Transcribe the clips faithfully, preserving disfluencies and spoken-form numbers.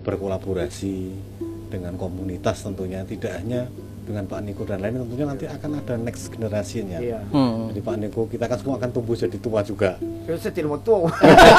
berkolaborasi dengan komunitas tentunya, tidak hanya dengan Pak Niko dan lain, tentunya nanti akan ada next generation-nya. Iya. Hmm. Jadi Pak Niko, kita kan semua akan tumbuh jadi tua juga. Saya tidak mau tua.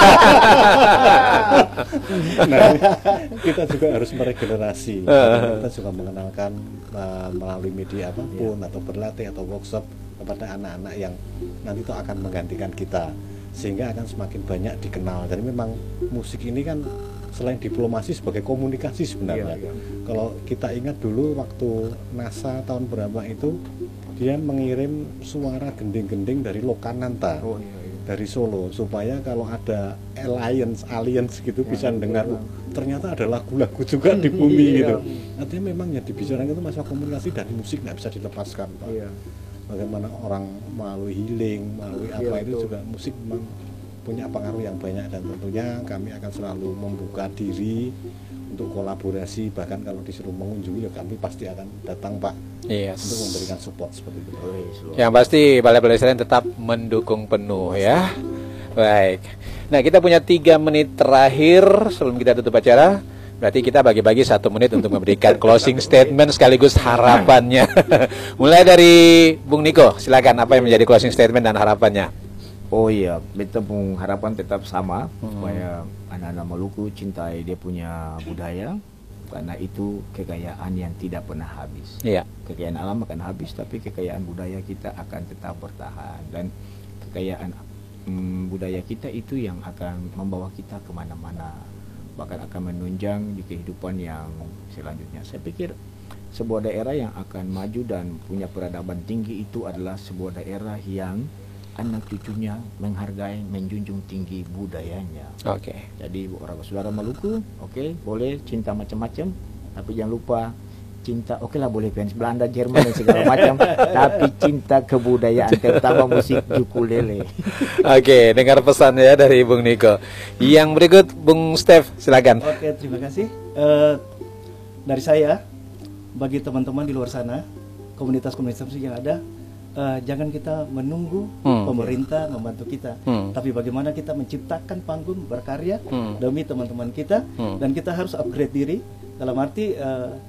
Nah, kita juga harus meregenerasi. Kita juga mengenalkan uh, melalui media apapun, atau berlatih atau workshop kepada anak-anak yang nanti itu akan menggantikan kita, sehingga akan semakin banyak dikenal. Jadi memang musik ini kan selain diplomasi sebagai komunikasi sebenarnya. Iya, iya. Kalau kita ingat dulu waktu NASA tahun berapa itu, dia mengirim suara gending-gending dari Lokananta, oh, iya, iya. dari Solo, supaya kalau ada alliance aliens gitu ya, bisa dengar. Oh, ternyata ada lagu-lagu juga di bumi iya. gitu. Artinya memang yang dibicarakan itu masalah komunikasi, dan musik nggak bisa dilepaskan, Pak. Iya. Bagaimana orang melalui healing, melalui apa iya, itu betul. Juga musik memang punya pengaruh yang banyak, dan tentunya kami akan selalu membuka diri untuk kolaborasi. Bahkan kalau disuruh mengunjungi ya kami pasti akan datang, Pak, yes. untuk memberikan support seperti itu. Yang pasti Balai Pelestarian tetap mendukung penuh ya. Baik. Nah, kita punya tiga menit terakhir sebelum kita tutup acara. Berarti kita bagi-bagi satu menit untuk memberikan closing statement sekaligus harapannya. Mulai dari Bung Niko, silakan, apa yang menjadi closing statement dan harapannya? Oh iya, beta pun harapan tetap sama, hmm. supaya anak-anak Maluku cintai dia punya budaya, karena itu kekayaan yang tidak pernah habis. Iya. Kekayaan alam akan habis, tapi kekayaan budaya kita akan tetap bertahan, dan kekayaan mm, budaya kita itu yang akan membawa kita kemana-mana, bahkan akan menunjang di kehidupan yang selanjutnya. Saya pikir sebuah daerah yang akan maju dan punya peradaban tinggi itu adalah sebuah daerah yang anak cucunya menghargai, menjunjung tinggi budayanya. Oke. Okay. Jadi orang saudara Maluku, oke, okay, boleh cinta macam-macam, tapi jangan lupa cinta, oke okay lah boleh fans Belanda, Jerman dan segala macam, tapi cinta kebudayaan, terutama musik ukulele. Oke, okay, dengar pesan ya dari Bung Niko. Yang berikut Bung Steph, silakan. Oke, okay, terima kasih. Uh, dari saya, bagi teman-teman di luar sana, komunitas-komunitas musik yang ada, Uh, jangan kita menunggu hmm. pemerintah membantu kita, hmm. tapi bagaimana kita menciptakan panggung berkarya hmm. demi teman-teman kita, hmm. dan kita harus upgrade diri. Dalam arti uh,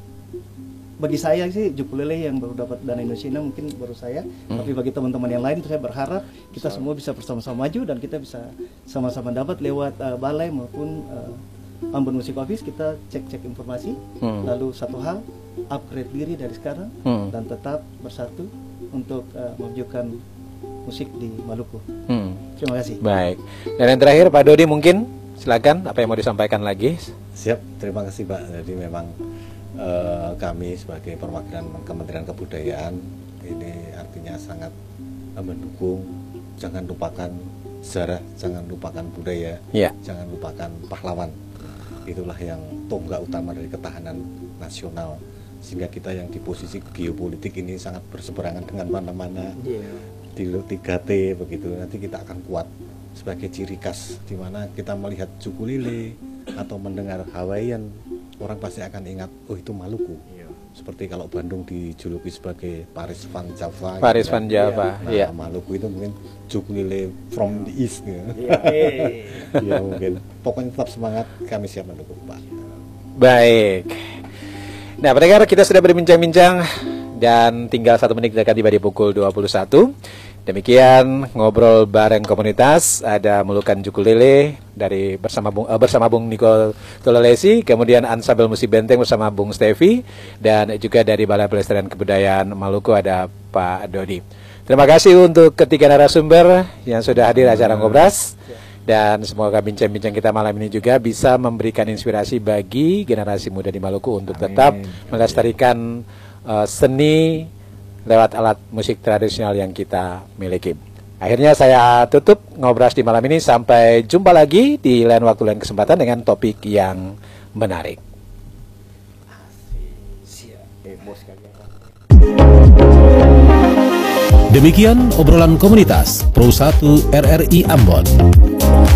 bagi saya sih ukulele yang baru dapat dana Indonesia mungkin baru saya, hmm. tapi bagi teman-teman yang lain saya berharap kita so. semua bisa bersama-sama maju, dan kita bisa sama-sama dapat lewat uh, balai maupun uh, Ambon Music Office. Kita cek-cek informasi, hmm. lalu satu hal, upgrade diri dari sekarang, hmm. dan tetap bersatu untuk uh, memajukan musik di Maluku. Hmm. Terima kasih. Baik. Dan yang terakhir Pak Dodi, mungkin silakan, apa yang mau disampaikan lagi? Siap, terima kasih Pak. Jadi memang uh, kami sebagai perwakilan Kementerian Kebudayaan ini artinya sangat uh, mendukung. Jangan lupakan sejarah, jangan lupakan budaya, yeah. jangan lupakan pahlawan. Itulah yang tonggak utama dari ketahanan nasional, sehingga kita yang di posisi geopolitik ini sangat berseberangan dengan mana-mana, yeah. di tiga T begitu, nanti kita akan kuat sebagai ciri khas, di mana kita melihat ukulele atau mendengar Hawaiian, orang pasti akan ingat, oh itu Maluku. Yeah. Seperti kalau Bandung dijuluki sebagai Paris van Java, Paris gitu, van Java, nah, yeah. Maluku itu mungkin ukulele from the East, gitu. Yeah. Ya mungkin. Pokoknya tetap semangat, kami siap mendukung Pak. Baik. Nah, pendengar, kita sudah berbincang-bincang dan tinggal satu menit kita akan tiba di pukul dua puluh satu. Demikian ngobrol bareng komunitas, ada Mulukan Ukulele dari bersama Bung, uh, bersama Bung Niko Tololesi, kemudian Ansambel Musik Benteng bersama Bung Stevi, dan juga dari Balai Pelestarian Kebudayaan Maluku ada Pak Dodi. Terima kasih untuk ketiga narasumber yang sudah hadir acara Ngobras. Dan semoga bincang-bincang kita malam ini juga bisa memberikan inspirasi bagi generasi muda di Maluku untuk Amin. tetap melestarikan uh, seni lewat alat musik tradisional yang kita miliki. Akhirnya saya tutup Ngobras di malam ini. Sampai jumpa lagi di lain waktu, lain kesempatan dengan topik yang menarik. Demikian obrolan komunitas Pro satu R R I Ambon.